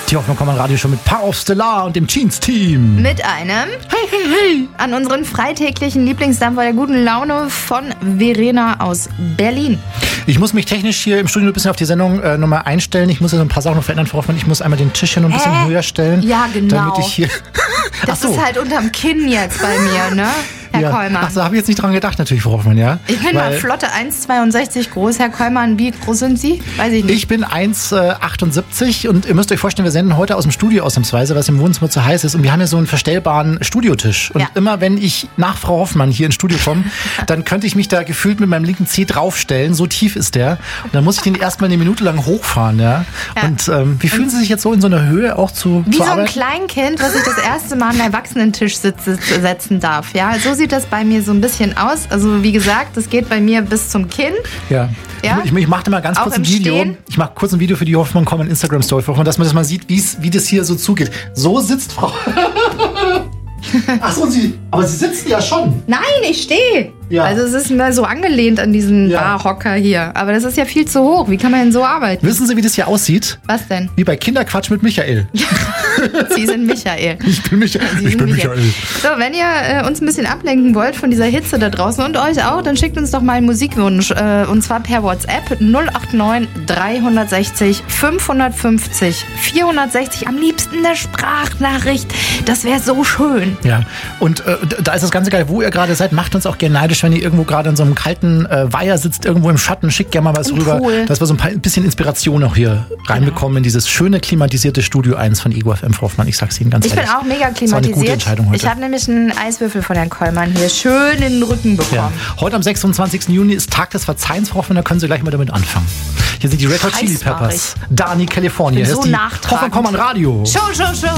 Die Hoffmann-Kommand-Radio schon mit Power of Stellar und dem Jeans-Team. Mit einem Hey an unseren freitäglichen Lieblingsdampfer der guten Laune von Verena aus Berlin. Ich muss mich technisch hier im Studio ein bisschen auf die Sendung nochmal einstellen. Ich muss ja so ein paar Sachen noch verändern, Frau Hoffmann. Ich muss einmal den Tisch hier noch ein bisschen höher stellen. Ja, genau. Damit ich hier... Das ist halt unterm Kinn jetzt bei mir, ne? Herr Kollmann. Ach, da habe ich jetzt nicht dran gedacht, natürlich, Frau Hoffmann, ja. Ich bin mal flotte 1,62 groß. Herr Kollmann, wie groß sind Sie? Weiß ich nicht. Ich bin 1,78 und ihr müsst euch vorstellen, wir senden heute aus dem Studio ausnahmsweise, weil es im Wohnzimmer zu heiß ist. Und wir haben ja so einen verstellbaren Studiotisch. Und immer wenn ich nach Frau Hoffmann hier ins Studio komme, dann könnte ich mich da gefühlt mit meinem linken Zeh draufstellen. So tief ist der. Und dann muss ich den erstmal eine Minute lang hochfahren, ja. Und wie fühlen Sie sich jetzt so in so einer Höhe auch zu Wie so ein arbeiten? Kleinkind, was ich das erste Mal an einen Erwachsenentisch setzen darf. Ja, so sieht das bei mir so ein bisschen aus. Also wie gesagt, das geht bei mir bis zum Kinn. Ja. Ich mache mal ganz kurz ein Video. Stehen. Ich mache kurz ein Video für die Hoffmann-Kommand Instagram-Story, dass man das mal sieht, wie das hier so zugeht. So sitzt Frau... Achso, aber Sie sitzen ja schon. Nein, ich stehe. Ja. Also es ist mal so angelehnt an diesen Barhocker hier. Aber das ist ja viel zu hoch. Wie kann man denn so arbeiten? Wissen Sie, wie das hier aussieht? Was denn? Wie bei Kinderquatsch mit Michael. Sie sind Michael. Ich bin Michael. So, wenn ihr uns ein bisschen ablenken wollt von dieser Hitze da draußen und euch auch, dann schickt uns doch mal einen Musikwunsch. Und zwar per WhatsApp 089 360 550 460. Am liebsten eine Sprachnachricht. Das wäre so schön. Ja, und da ist das Ganze geil, wo ihr gerade seid, macht uns auch gerne neidisch, wenn ihr irgendwo gerade in so einem kalten Weiher sitzt, irgendwo im Schatten, schickt gerne mal was rüber, dass wir so ein bisschen Inspiration auch hier reinbekommen in dieses schöne klimatisierte Studio 1 von Ego FM, Frau Hoffmann. Ich sag's Ihnen ganz ehrlich. Ich bin auch mega klimatisiert. Das war eine gute Entscheidung heute. Ich habe nämlich einen Eiswürfel von Herrn Kollmann hier schön in den Rücken bekommen. Ja. Heute am 26. Juni ist Tag des Verzeihens, Frau Hoffmann, da können Sie gleich mal damit anfangen. Hier sind die Red Hot Chili Peppers. Dani, California. So das ist die Hoffmann-Kommand Radio. Show.